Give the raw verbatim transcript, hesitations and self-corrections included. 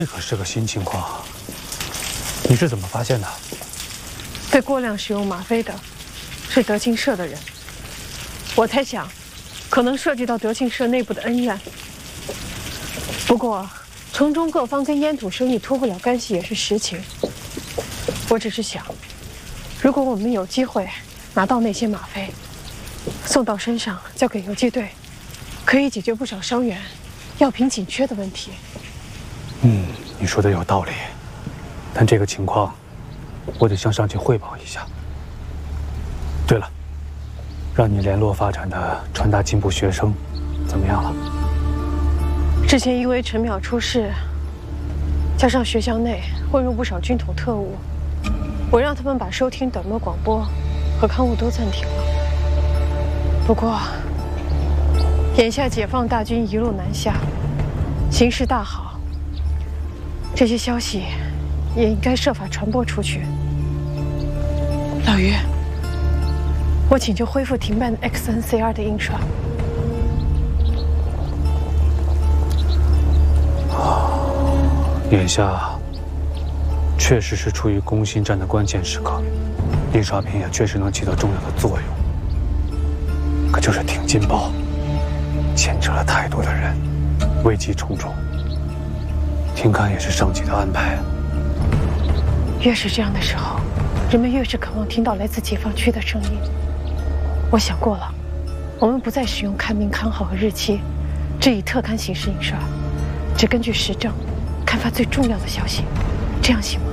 这可是个新情况，你是怎么发现的？ 被过量使用吗啡的，是德庆社的人。我猜想，可能涉及到德庆社内部的恩怨。不过，城中各方跟烟土生意脱不了干系也是实情。我只是想，如果我们有机会拿到那些吗啡，送到身上交给游击队，可以解决不少伤员药品紧缺的问题。 嗯，你说的有道理，但这个情况，我得向上级汇报一下。对了，让你联络发展的传达进步学生，怎么样了？ 之前因为陈淼出事，加上学校内混入不少军统特务，我让他们把收听短波广播和刊物都暂停了。不过，眼下解放大军一路南下，形势大好。 这些消息也应该设法传播出去。老于，我请求恢复停办的 X N C R 的印刷。 啊，眼下确实是处于攻心战的关键时刻，印刷品也确实能起到重要的作用。可就是挺劲爆，牵扯了太多的人，危机重重。 听看也是上级的安排。 越是这样的时候，人们越是渴望听到来自解放区的声音。我想过了，我们不再使用刊名刊号和日期，只以特刊形式印刷，只根据时政刊发最重要的消息，这样行吗？